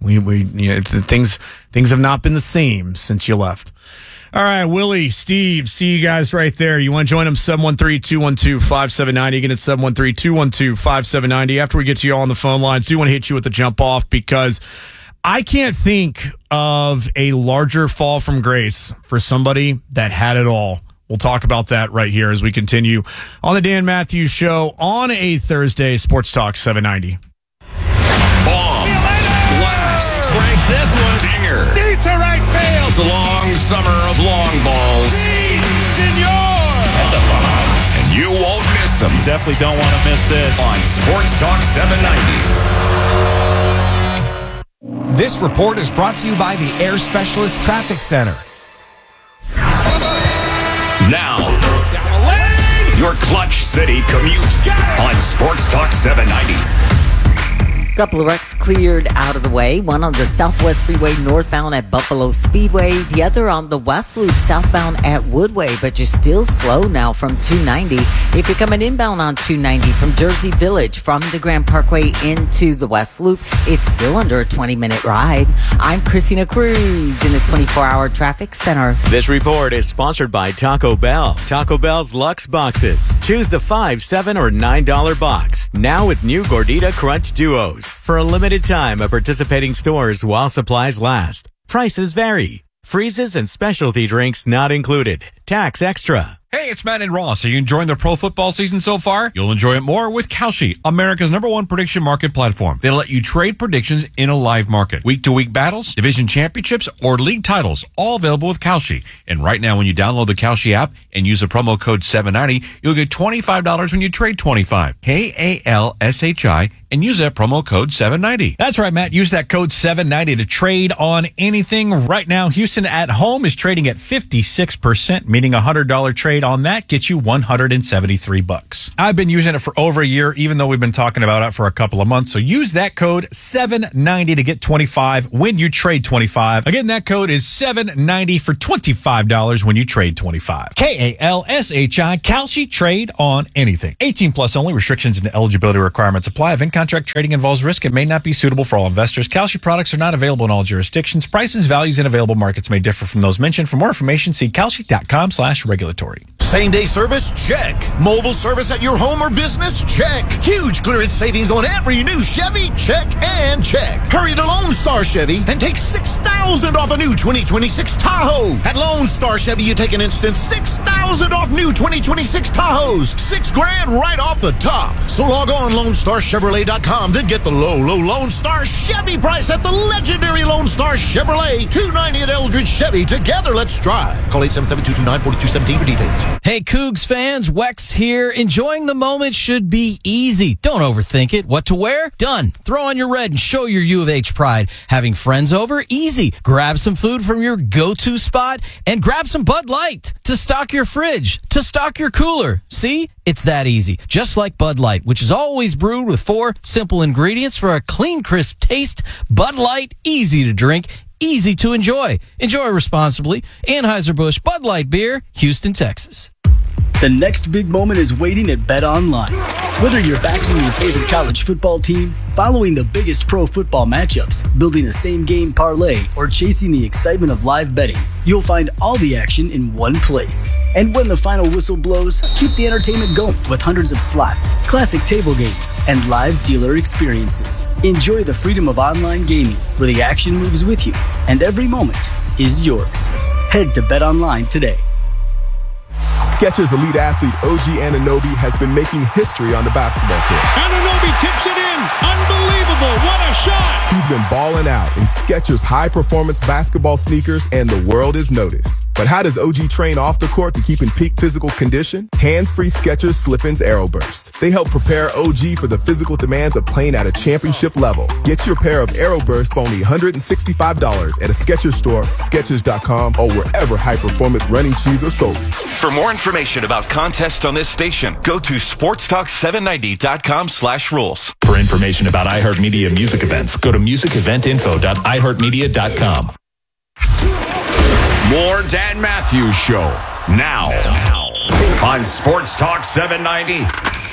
Things have not been the same since you left. All right, Willie, Steve, see you guys right there. You want to join them? 713-212-5790. Again, it's 713-212-5790. After we get to you all on the phone lines, do want to hit you with the jump off, because I can't think of a larger fall from grace for somebody that had it all. We'll talk about that right here as we continue on the Dan Matthews Show on a Thursday, Sports Talk 790. Bomb. Blast. Breaks this one. Dinger. Deep to right field. It's a long summer of long balls. Sí, senor. That's a bomb. And you won't miss them. You definitely don't want to miss this. On Sports Talk 790. This report is brought to you by the Air Specialist Traffic Center. Now, your Clutch City commute on Sports Talk 790. Couple of wrecks cleared out of the way. One on the Southwest Freeway northbound at Buffalo Speedway. The other on the West Loop southbound at Woodway, but you're still slow now from 290. If you're coming inbound on 290 from Jersey Village from the Grand Parkway into the West Loop, it's still under a 20-minute ride. I'm Christina Cruz in the 24-hour traffic center. This report is sponsored by Taco Bell. Taco Bell's Luxe Boxes. Choose the $5, $7, or $9 box. Now with new Gordita Crunch Duos. For a limited time at participating stores while supplies last. Prices vary. Freezes and specialty drinks not included. Tax extra. Hey, it's Matt and Ross. Are you enjoying the pro football season so far? You'll enjoy it more with Kalshi, America's #1 prediction market platform. They'll let you trade predictions in a live market. Week-to-week battles, division championships, or league titles, all available with Kalshi. And right now, when you download the Kalshi app and use the promo code 790, you'll get $25 when you trade $25. KALSHI. and use that promo code 790. That's right, Matt. Use that code 790 to trade on anything. Right now, Houston at home is trading at 56%, meaning a $100 trade on that gets you $173. I've been using it for over a year, even though we've been talking about it for a couple of months. So use that code 790 to get 25 when you trade 25. Again, that code is 790 for $25 when you trade 25. KALSHI, Kalshi, trade on anything. 18 plus only. Restrictions and eligibility requirements apply. If in-contract trading involves risk, it may not be suitable for all investors. Kalshi products are not available in all jurisdictions. Prices, values, and available markets may differ from those mentioned. For more information, see kalshi.com/regulatory. Same-day service? Check. Mobile service at your home or business? Check. Huge clearance savings on every new Chevy? Check and check. Hurry to Lone Star Chevy and take $6,000 off a new 2026 Tahoe. At Lone Star Chevy, you take an instant $6,000 off new 2026 Tahoes. $6,000 right off the top. So log on LoneStarChevrolet.com, then get the low Lone Star Chevy price at the legendary Lone Star Chevrolet. $290 at Eldridge Chevy. Together, let's drive. Call 877-229-4217 for details. Hey, Cougs fans, Wex here. Enjoying the moment should be easy. Don't overthink it. What to wear? Done. Throw on your red and show your U of H pride. Having friends over? Easy. Grab some food from your go-to spot and grab some Bud Light to stock your fridge, to stock your cooler. See? It's that easy. Just like Bud Light, which is always brewed with 4 simple ingredients for a clean, crisp taste. Bud Light, easy to drink, easy to enjoy. Enjoy responsibly. Anheuser-Busch Bud Light Beer, Houston, Texas. The next big moment is waiting at BetOnline. Whether you're backing your favorite college football team, following the biggest pro football matchups, building a same-game parlay, or chasing the excitement of live betting, you'll find all the action in one place. And when the final whistle blows, keep the entertainment going with hundreds of slots, classic table games, and live dealer experiences. Enjoy the freedom of online gaming, where the action moves with you, and every moment is yours. Head to BetOnline today. Skechers elite athlete OG Anunoby has been making history on the basketball court. Anunoby tips it in. Unbelievable. What a shot. He's been balling out in Skechers high-performance basketball sneakers, and the world is noticed. But how does OG train off the court to keep in peak physical condition? Hands-free Skechers Slip-ins AeroBurst. They help prepare OG for the physical demands of playing at a championship level. Get your pair of AeroBurst for only $165 at a Skechers store, Skechers.com, or wherever high-performance running shoes are sold. For more information about contests on this station, go to sportstalk790.com/rules. For information about iHeartMedia music events, go to musiceventinfo.iheartmedia.com. More Dan Matthews Show now on Sports Talk 790.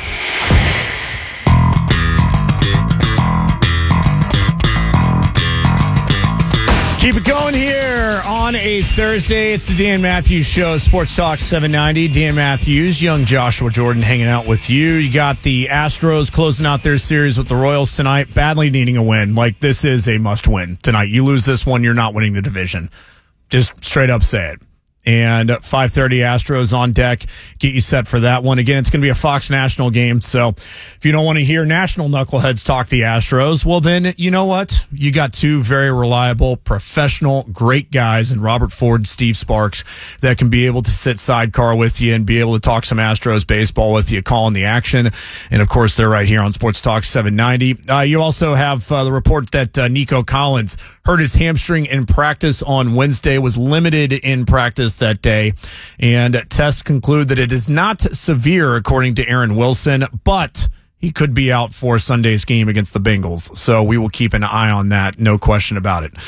Keep it going here on a Thursday. It's the Dan Matthews Show, Sports Talk 790. Dan Matthews, young Joshua Jordan hanging out with you. You got the Astros closing out their series with the Royals tonight, badly needing a win. Like, this is a must-win tonight. You lose this one, you're not winning the division. Just straight up say it. And 5:30 Astros on deck. Get you set for that one. Again, it's going to be a Fox National game. So if you don't want to hear national knuckleheads talk the Astros, well, then you know what? You got two very reliable, professional, great guys in Robert Ford, Steve Sparks, that can be able to sit sidecar with you and be able to talk some Astros baseball with you, calling the action. And of course, they're right here on Sports Talk 790. You also have the report that Nico Collins hurt his hamstring in practice on Wednesday, was limited in practice that day, and tests conclude that it is not severe, according to Aaron Wilson, but he could be out for Sunday's game against the Bengals. So we will keep an eye on that, no question about it.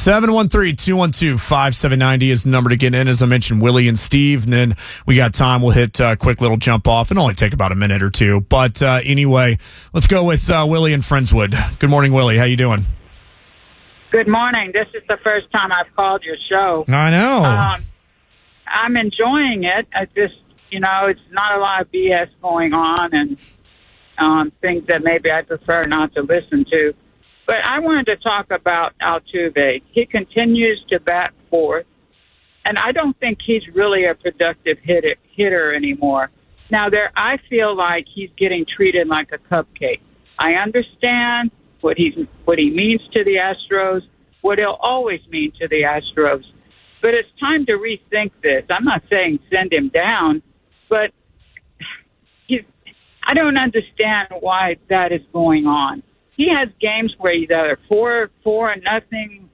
713-212-5790 is the number to get in. As I mentioned, Willie and Steve, and then we got time. We'll hit a quick little jump off. It'll only take about a minute or two. But anyway, let's go with Willie in Friendswood. Good morning, Willie. How you doing? Good morning. This is the first time I've called your show. I know. I'm enjoying it. I just, it's not a lot of BS going on and things that maybe I prefer not to listen to. But I wanted to talk about Altuve. He continues to bat fourth, and I don't think he's really a productive hitter anymore. Now, I feel like he's getting treated like a cupcake. I understand what he means to the Astros, what he'll always mean to the Astros. But it's time to rethink this. I'm not saying send him down, but I don't understand why that is going on. He has games where he's either 4-0, 0-4,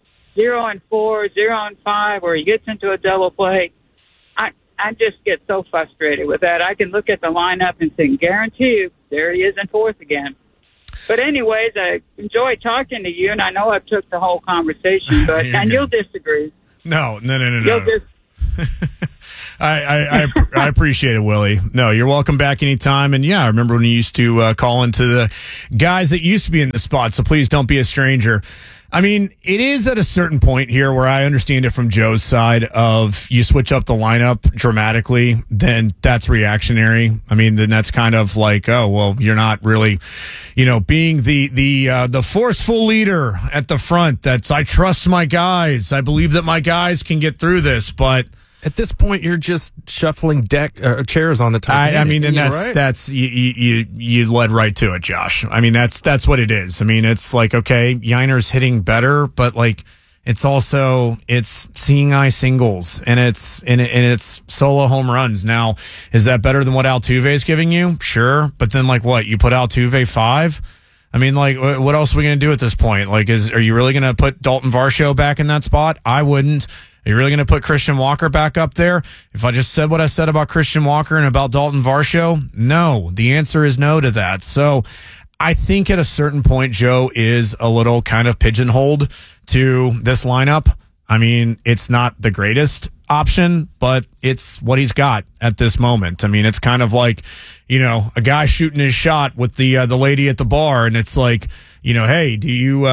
0-5, or he gets into a double play. I just get so frustrated with that. I can look at the lineup and say, guarantee you, there he is in fourth again. But anyways, I enjoy talking to you, and I know I've took the whole conversation, but and you'll disagree. No. You'll I appreciate it, Willie. No, you're welcome back anytime. And yeah, I remember when you used to call into the guys that used to be in the spot, so please don't be a stranger. I mean, it is at a certain point here where I understand it from Joe's side of you switch up the lineup dramatically, then that's reactionary. I mean, then that's kind of like, oh, well, you're not really, being the forceful leader at the front. That's, I trust my guys. I believe that my guys can get through this, but at this point, you're just shuffling chairs on the Titanic. I mean, and that's you led right to it, Josh. I mean, that's what it is. I mean, it's like, okay, Yiner's hitting better, but like it's also seeing eye singles and it's solo home runs. Now, is that better than what Altuve is giving you? Sure, but then like what, you put Altuve 5? I mean, like, what else are we going to do at this point? Like, are you really going to put Dalton Varsho back in that spot? I wouldn't. Are you really going to put Christian Walker back up there? If I just said what I said about Christian Walker and about Dalton Varsho, no. The answer is no to that. So I think at a certain point, Joe is a little kind of pigeonholed to this lineup. I mean, it's not the greatest option, but it's what he's got at this moment. I mean, it's kind of like, a guy shooting his shot with the lady at the bar, and it's like, hey, do you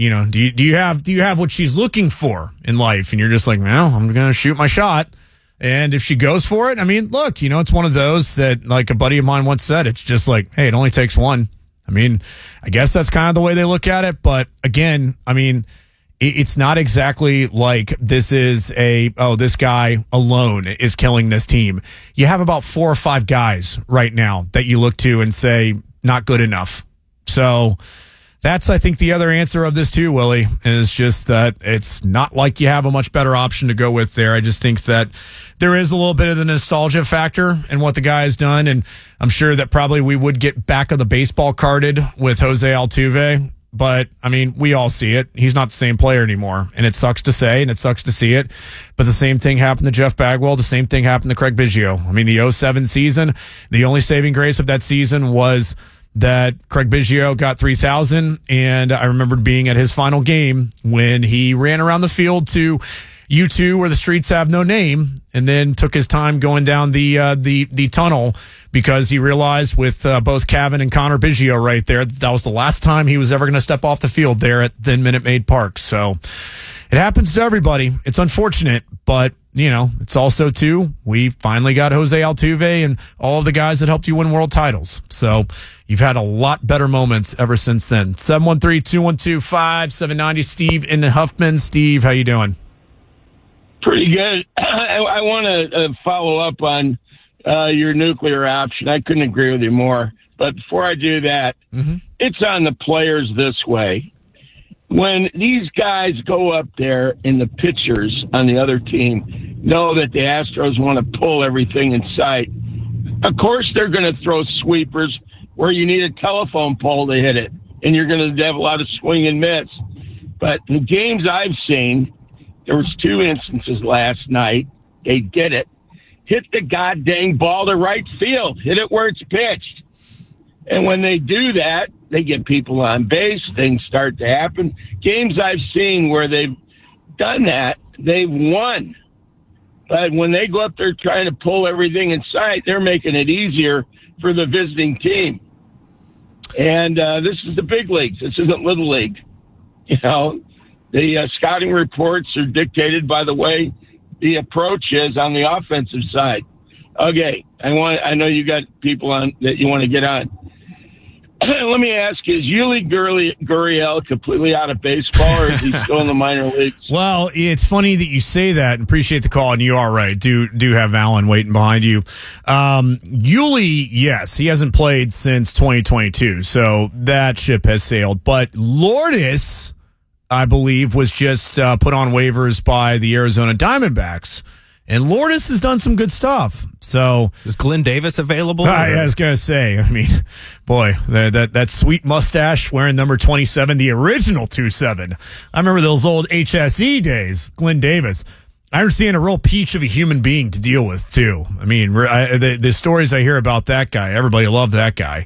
have what she's looking for in life? And you're just like, well, I'm going to shoot my shot. And if she goes for it, I mean, look, it's one of those that, like a buddy of mine once said, it's just like, hey, it only takes one. I mean, I guess that's kind of the way they look at it. But again, I mean, it's not exactly like this is this guy alone is killing this team. You have about 4 or 5 guys right now that you look to and say, not good enough. So that's, I think, the other answer of this too, Willie, is just that it's not like you have a much better option to go with there. I just think that there is a little bit of the nostalgia factor in what the guy has done, and I'm sure that probably we would get back of the baseball carded with Jose Altuve. But, I mean, we all see it. He's not the same player anymore. And it sucks to say, and it sucks to see it. But the same thing happened to Jeff Bagwell. The same thing happened to Craig Biggio. I mean, the 2007 season, the only saving grace of that season was that Craig Biggio got 3,000. And I remember being at his final game when he ran around the field to U2, where the streets have no name, and then took his time going down the tunnel because he realized with both Cavan and Connor Biggio right there, that was the last time he was ever going to step off the field there at then Minute Maid Park. So it happens to everybody. It's unfortunate, but it's also too, we finally got Jose Altuve and all of the guys that helped you win world titles. So you've had a lot better moments ever since then. 713-212-5790. Steve in Huffman. Steve, how you doing? Pretty good. I want to follow up on your nuclear option. I couldn't agree with you more. But before I do that, It's on the players this way. When these guys go up there and the pitchers on the other team know that the Astros want to pull everything in sight, of course they're going to throw sweepers where you need a telephone pole to hit it, and you're going to have a lot of swing and miss. But in games I've seen, there was 2 instances last night. They did it. Hit the goddamn ball to right field. Hit it where it's pitched. And when they do that, they get people on base. Things start to happen. Games I've seen where they've done that, they've won. But when they go up there trying to pull everything in sight, they're making it easier for the visiting team. And this is the big leagues. This isn't Little League. The scouting reports are dictated by the way the approach is on the offensive side. Okay, I know you got people on that you want to get on. Let me ask you, is Yuli Gurriel completely out of baseball, or is he still in the minor leagues? Well, it's funny that you say that, and appreciate the call, and you are right. Do have Alan waiting behind you. Yuli, yes, he hasn't played since 2022, so that ship has sailed. But Lourdes, I believe, was just put on waivers by the Arizona Diamondbacks. And Lourdes has done some good stuff. So is Glenn Davis available? I was going to say, I mean, boy, that sweet mustache wearing number 27, the original 27. I remember those old HSE days, Glenn Davis. I understand a real peach of a human being to deal with, too. I mean, the stories I hear about that guy, everybody loved that guy.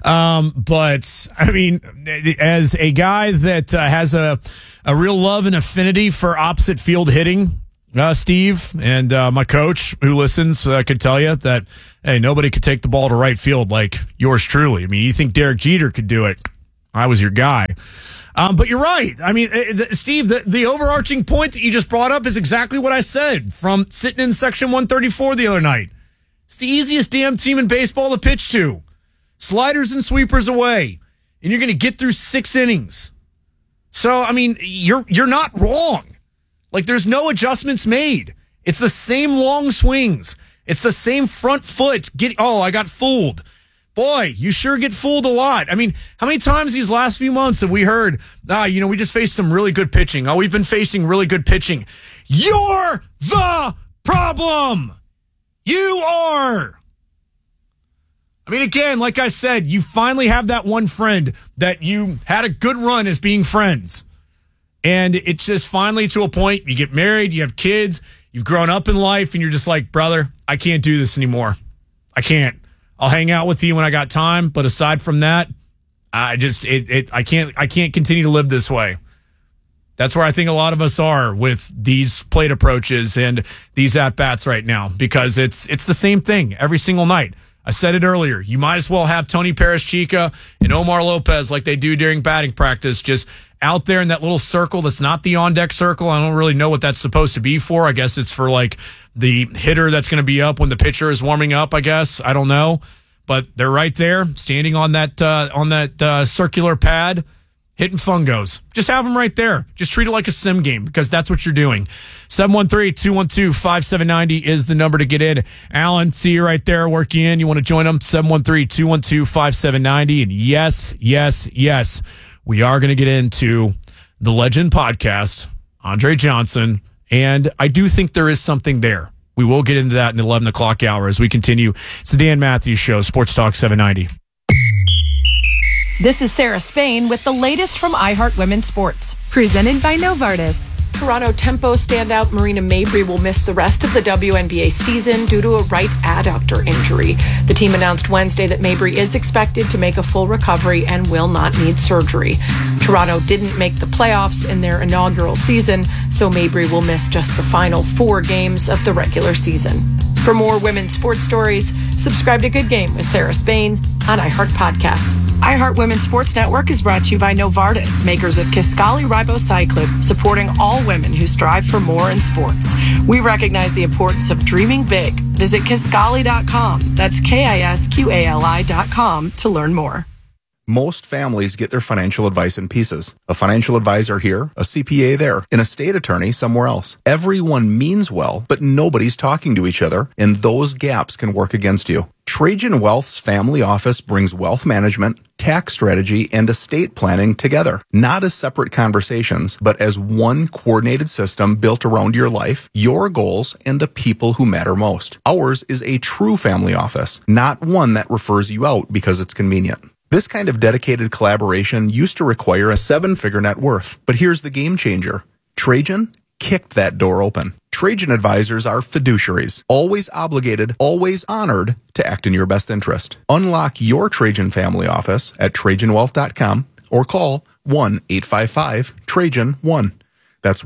But, I mean, as a guy that has a real love and affinity for opposite field hitting, Steve, and my coach who listens could tell you that, hey, nobody could take the ball to right field like yours truly. I mean, you think Derek Jeter could do it. I was your guy. But you're right. I mean, Steve, the overarching point that you just brought up is exactly what I said from sitting in section 134 the other night. It's the easiest damn team in baseball to pitch to. Sliders and sweepers away. And you're going to get through 6 innings. So, I mean, you're not wrong. Like, there's no adjustments made. It's the same long swings. It's the same front foot. I got fooled. Boy, you sure get fooled a lot. I mean, how many times these last few months have we heard, we just faced some really good pitching. Oh, we've been facing really good pitching. You're the problem. You are. I mean, again, like I said, you finally have that one friend that you had a good run as being friends. And it's just finally to a point, you get married, you have kids, you've grown up in life, and you're just like, brother, I can't do this anymore. I can't. I'll hang out with you when I got time, but aside from that, I can't continue to live this way. That's where I think a lot of us are with these plate approaches and these at-bats right now, because it's the same thing every single night. I said it earlier. You might as well have Tony Perez-Chica and Omar Lopez like they do during batting practice, just out there in that little circle that's not the on-deck circle. I don't really know what that's supposed to be for. I guess it's for, like, the hitter that's going to be up when the pitcher is warming up, I guess. I don't know. But they're right there, standing on that circular pad, hitting fungos. Just have them right there. Just treat it like a sim game, because that's what you're doing. 713-212-5790 is the number to get in. Alan, see you right there. Work you in. You want to join them? 713-212-5790. And yes, we are going to get into the Legend podcast, Andre Johnson, and I do think there is something there. We will get into that in the 11 o'clock hour as we continue. It's the Dan Matthews Show, Sports Talk 790. This is Sarah Spain with the latest from iHeart Women's Sports. Presented by Novartis. Toronto Tempo standout Marina Mabrey will miss the rest of the WNBA season due to a right adductor injury. The team announced Wednesday that Mabrey is expected to make a full recovery and will not need surgery. Toronto didn't make the playoffs in their inaugural season, so Mabrey will miss just the final 4 games of the regular season. For more women's sports stories, subscribe to Good Game with Sarah Spain on iHeart Podcasts. iHeart Women's Sports Network is brought to you by Novartis, makers of Kisqali Ribociclib, supporting all women who strive for more in sports. We recognize the importance of dreaming big. Visit Kisqali.com. That's KISQALI.com to learn more. Most families get their financial advice in pieces. A financial advisor here, a CPA there, an estate attorney somewhere else. Everyone means well, but nobody's talking to each other, and those gaps can work against you. Trajan Wealth's family office brings wealth management, tax strategy, and estate planning together, not as separate conversations, but as one coordinated system built around your life, your goals, and the people who matter most. Ours is a true family office, not one that refers you out because it's convenient. This kind of dedicated collaboration used to require a 7-figure net worth, but here's the game changer. Trajan kicked that door open. Trajan advisors are fiduciaries, always obligated, always honored to act in your best interest. Unlock your Trajan family office at TrajanWealth.com or call 1-855-TRAJAN-1. That's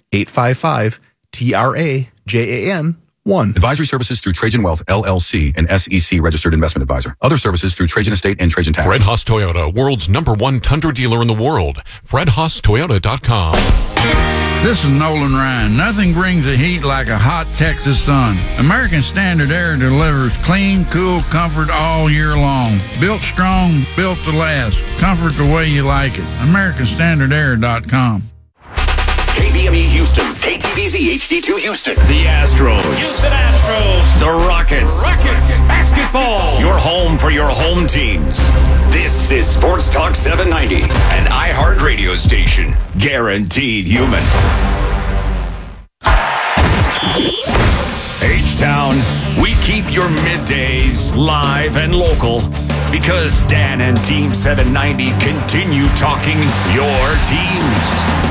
1-855-TRAJAN-1. Advisory services through Trajan Wealth, LLC, an SEC registered investment advisor. Other services through Trajan Estate and Trajan Tax. Fred Haas Toyota, world's #1 Tundra dealer in the world. FredHaasToyota.com. This is Nolan Ryan. Nothing brings the heat like a hot Texas sun. American Standard Air delivers clean, cool comfort all year long. Built strong, built to last. Comfort the way you like it. AmericanStandardAir.com. KBME Houston, KTVZ HD2 Houston, the Astros, Houston Astros, the Rockets, basketball, your home for your home teams. This is Sports Talk 790, an iHeart radio station, guaranteed human. Youngstown. We keep your middays live and local because Dan and Team 790 continue talking your teams.